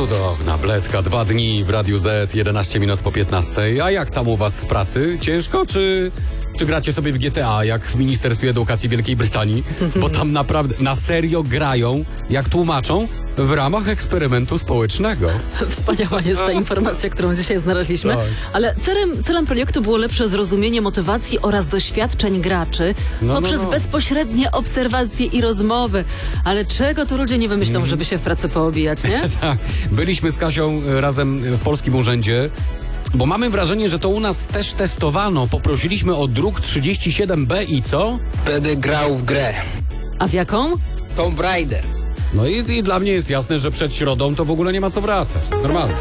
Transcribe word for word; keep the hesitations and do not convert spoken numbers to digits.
Cudowna bledka, dwa dni w Radiu Z, jedenaście minut po piętnastej. A jak tam u was w pracy? Ciężko, czy, czy gracie sobie w G T A, jak w Ministerstwie Edukacji Wielkiej Brytanii? Bo tam naprawdę na serio grają, jak tłumaczą, w ramach eksperymentu społecznego. Wspaniała jest ta informacja, którą dzisiaj znaleźliśmy. Tak. Ale celem, celem projektu było lepsze zrozumienie motywacji oraz doświadczeń graczy No, poprzez no, no. bezpośrednie obserwacje i rozmowy. Ale czego tu ludzie nie wymyślą, Mm. żeby się w pracy poobijać, nie? Tak, byliśmy z Kasią e, razem w Polskim Urzędzie, bo mamy wrażenie, że to u nas też testowano. Poprosiliśmy o druk trzydzieści siedem B i co? Będę grał w grę A w jaką? Tomb Raider. No i, i dla mnie jest jasne, że przed środą to w ogóle nie ma co wracać. Normalnie.